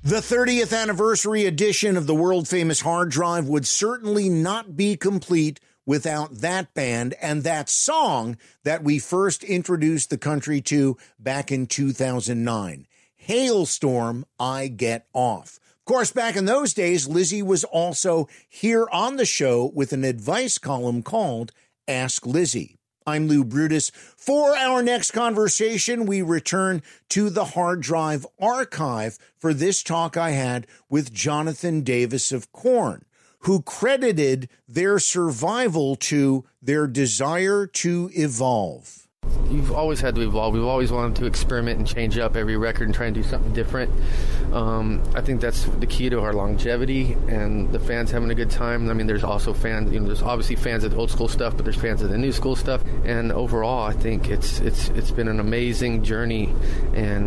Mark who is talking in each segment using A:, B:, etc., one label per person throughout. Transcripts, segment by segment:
A: The 30th anniversary edition of the world-famous Hard Drive would certainly not be complete without that band and that song that we first introduced the country to back in 2009. Hailstorm, I Get Off. Of course, back in those days, Lizzie was also here on the show with an advice column called Ask Lizzie. I'm Lou Brutus. For our next conversation, we return to the Hard Drive archive for this talk I had with Jonathan Davis of Korn, who credited their survival to their desire to evolve.
B: You've always had to evolve. We've always wanted to experiment and change up every record and try and do something different. I think that's the key to our longevity and the fans having a good time. I mean, there's also fans, there's obviously fans of the old school stuff, but there's fans of the new school stuff. And overall, I think it's been an amazing journey, and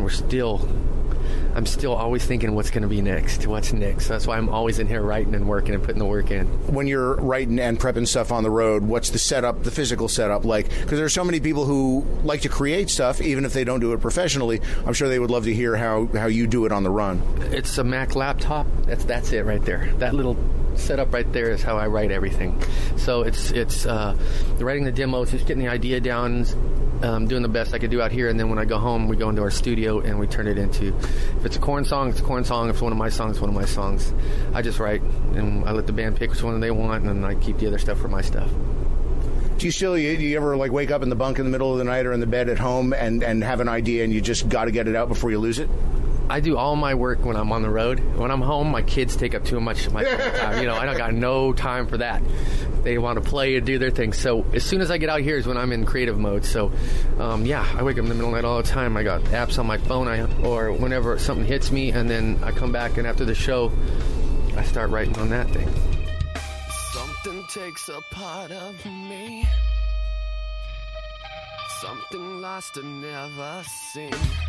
B: I'm still always thinking what's going to be next. What's next? That's why I'm always in here writing and working and putting the work in.
A: When you're writing and prepping stuff on the road, what's the setup, the physical setup like? Because there are so many people who like to create stuff, even if they don't do it professionally. I'm sure they would love to hear how you do it on the run.
B: It's a Mac laptop. That's it right there. That little setup right there is how I write everything. So it's writing the demos, just getting the idea down, doing the best I could do out here, and then when I go home, we go into our studio and we turn it into, if it's a Korn song, it's a Korn song. If it's one of my songs, it's one of my songs. I just write, and I let the band pick which one they want, and then I keep the other stuff for my stuff.
A: Do you ever like wake up in the bunk in the middle of the night or in the bed at home and have an idea and you just got to get it out before you lose it?
B: I do all my work when I'm on the road. When I'm home, my kids take up too much of my time. I don't got no time for that. They want to play and do their thing. So as soon as I get out here is when I'm in creative mode. So, I wake up in the middle of the night all the time. I got apps on my phone or whenever something hits me, and then I come back, and after the show, I start writing on that thing.
C: Something takes a part of me. Something lost and never seen.